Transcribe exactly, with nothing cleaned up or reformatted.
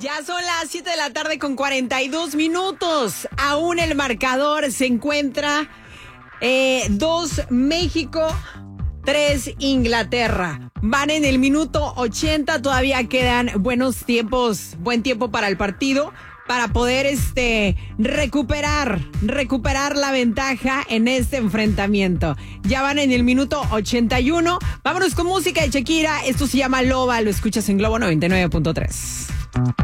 Ya son las siete de la tarde con cuarenta y dos minutos. Aún el marcador se encuentra eh, dos México, tres Inglaterra. Van en el minuto ochenta. Todavía quedan buenos tiempos, buen tiempo para el partido, para poder este recuperar, recuperar la ventaja en este enfrentamiento. Ya van en el minuto ochenta y uno. Vámonos con música de Shakira. Esto se llama Loba. Lo escuchas en Globo noventa y nueve punto tres.